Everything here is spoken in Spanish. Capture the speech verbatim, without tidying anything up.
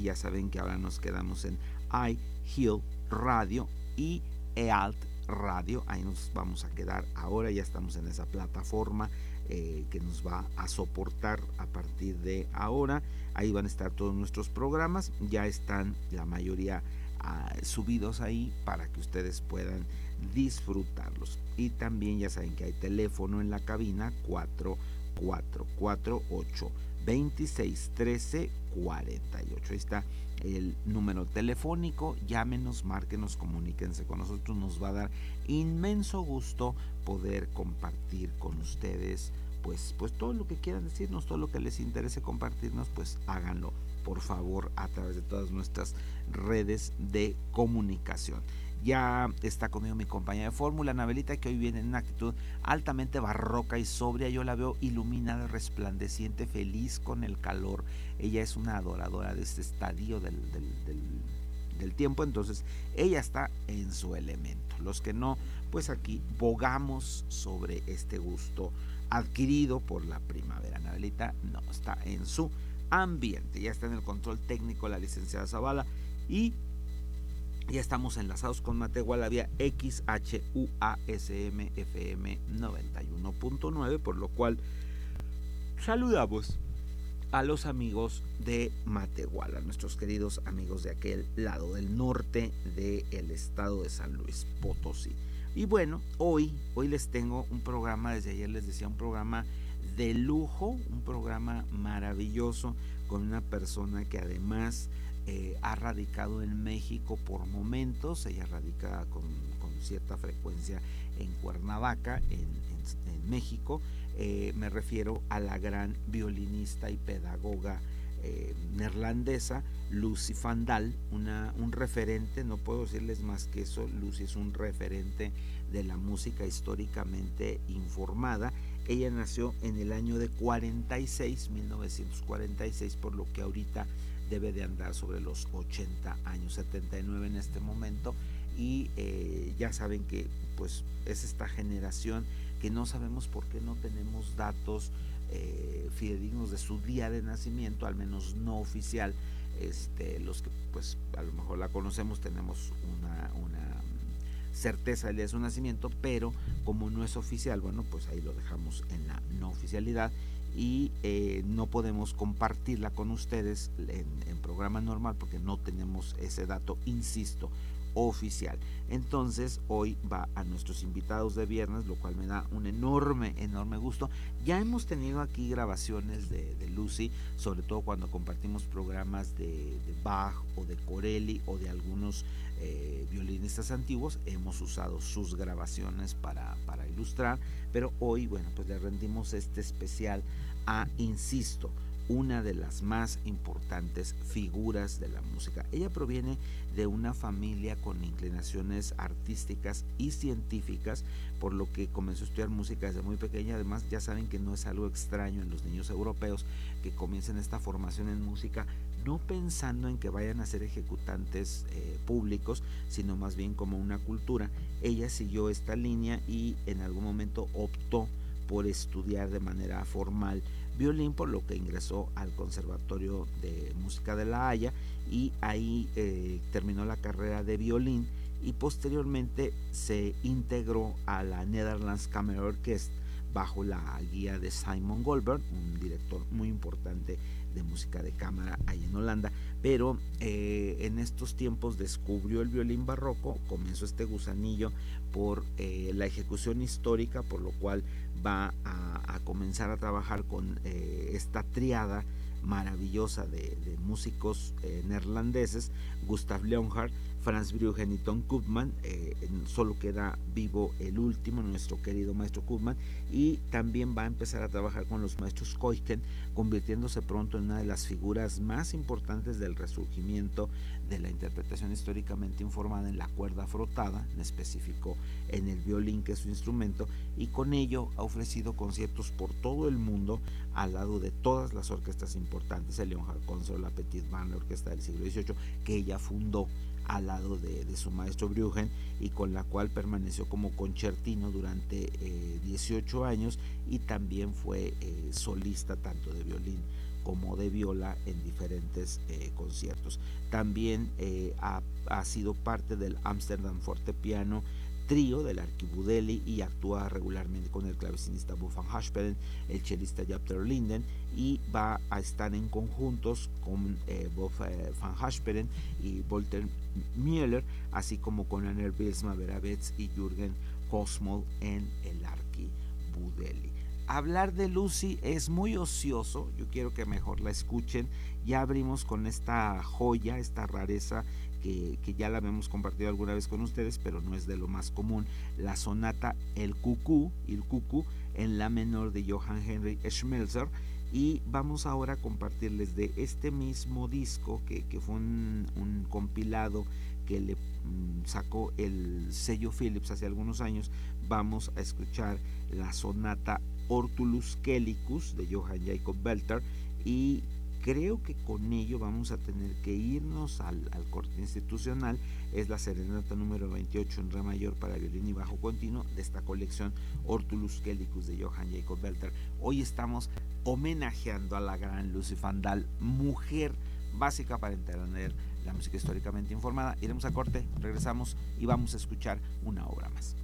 ya saben que ahora nos quedamos en iHeal Radio y eAlt Radio. Ahí nos vamos a quedar ahora, ya estamos en esa plataforma eh, que nos va a soportar a partir de ahora. Ahí van a estar todos nuestros programas, ya están la mayoría uh, subidos ahí para que ustedes puedan disfrutarlos. Y también ya saben que hay teléfono en la cabina cuatro cuatro cuatro ocho veintiséis trece cuarenta y ocho. Ahí está el número telefónico, llámenos, márquenos, comuníquense con nosotros. Nos va a dar inmenso gusto poder compartir con ustedes pues, pues todo lo que quieran decirnos, todo lo que les interese compartirnos, pues háganlo por favor a través de todas nuestras redes de comunicación. Ya está conmigo mi compañera de fórmula, Anabelita, que hoy viene en una actitud altamente barroca y sobria. Yo la veo iluminada, resplandeciente, feliz con el calor. Ella es una adoradora de este estadio del, del, del, del tiempo, entonces ella está en su elemento. Los que no, pues aquí bogamos sobre este gusto adquirido por la primavera. Anabelita no, está en su ambiente. Ya está en el control técnico la licenciada Zavala y ya estamos enlazados con Matehuala vía X H U A S M F M noventa y uno punto nueve, por lo cual saludamos a los amigos de Matehuala, nuestros queridos amigos de aquel lado del norte del estado de San Luis Potosí. Y bueno, hoy, hoy les tengo un programa, desde ayer les decía, un programa de lujo, un programa maravilloso con una persona que además Eh, ha radicado en México por momentos. Ella radica con, con cierta frecuencia en Cuernavaca, en, en, en México. Eh, me refiero a la gran violinista y pedagoga eh, neerlandesa Lucy Van Dahl, una, un referente, no puedo decirles más que eso. Lucy es un referente de la música históricamente informada. Ella nació en el año de cuarenta y seis, mil novecientos cuarenta y seis, por lo que ahorita debe de andar sobre los ochenta años, setenta y nueve en este momento. Y eh, ya saben que pues es esta generación que no sabemos por qué no tenemos datos eh, fidedignos de su día de nacimiento, al menos no oficial. Este, los que pues a lo mejor la conocemos tenemos una, una certeza del día de su nacimiento, pero como no es oficial, bueno, pues ahí lo dejamos en la no oficialidad y eh, no podemos compartirla con ustedes en, en programa normal porque no tenemos ese dato, insisto, oficial. Entonces hoy va a nuestros invitados de viernes, lo cual me da un enorme, enorme gusto. Ya hemos tenido aquí grabaciones de, de Lucy, sobre todo cuando compartimos programas de, de Bach o de Corelli o de algunos eh, violinistas antiguos. Hemos usado sus grabaciones para, para ilustrar, pero hoy, bueno, pues le rendimos este especial a, insisto, una de las más importantes figuras de la música. Ella proviene de una familia con inclinaciones artísticas y científicas, por lo que comenzó a estudiar música desde muy pequeña. Además, ya saben que no es algo extraño en los niños europeos que comiencen esta formación en música, no pensando en que vayan a ser ejecutantes eh, públicos, sino más bien como una cultura. Ella siguió esta línea y en algún momento optó por estudiar de manera formal violín, por lo que ingresó al Conservatorio de Música de La Haya y ahí eh, terminó la carrera de violín y posteriormente se integró a la Netherlands Kamerorkest bajo la guía de Simon Goldberg, un director muy importante de música de cámara ahí en Holanda. Pero eh, en estos tiempos descubrió el violín barroco, comenzó este gusanillo por eh, la ejecución histórica, por lo cual va a, a comenzar a trabajar con eh, esta triada maravillosa de, de músicos eh, neerlandeses, Gustav Leonhardt, Franz Bruggen y Tom Koopman. Eh, solo queda vivo el último, nuestro querido maestro Koopman, y también va a empezar a trabajar con los maestros Koiken, convirtiéndose pronto en una de las figuras más importantes del resurgimiento de la interpretación históricamente informada en la cuerda frotada, en específico en el violín, que es su instrumento, y con ello ha ofrecido conciertos por todo el mundo al lado de todas las orquestas importantes, el Leonhardt Concert, la Petit Band, la orquesta del siglo dieciocho, que ella fundó al lado de, de su maestro Bruggen, y con la cual permaneció como concertino durante eh, dieciocho años, y también fue eh, solista tanto de violín como de viola en diferentes eh, conciertos. También eh, ha, ha sido parte del Amsterdam Fortepiano Trío del Archibudeli y actúa regularmente con el clavecinista Bo van Hasperen, el chelista Japter Linden, y va a estar en conjuntos con eh, Bo van Hasperen y Walter Müller, así como con Anner Bilsma Veravets y Jürgen Kosmol en el Archibudeli. Hablar de Lucy es muy ocioso, yo quiero que mejor la escuchen. Ya abrimos con esta joya, esta rareza que, que ya la habíamos compartido alguna vez con ustedes, pero no es de lo más común, la sonata El Cucú, El Cucú en la menor de Johann Henry Schmelzer. Y vamos ahora a compartirles de este mismo disco, que, que fue un, un compilado que le mmm, sacó el sello Philips hace algunos años. Vamos a escuchar la sonata Ortulus Kellicus de Johann Jacob Belter, y creo que con ello vamos a tener que irnos al, al corte institucional. Es la serenata número veintiocho en re mayor para violín y bajo continuo de esta colección Ortulus Kellicus de Johann Jacob Belter. Hoy estamos homenajeando a la gran Lucy Fandal, mujer básica para entender la música históricamente informada. Iremos a corte, regresamos y vamos a escuchar una obra más.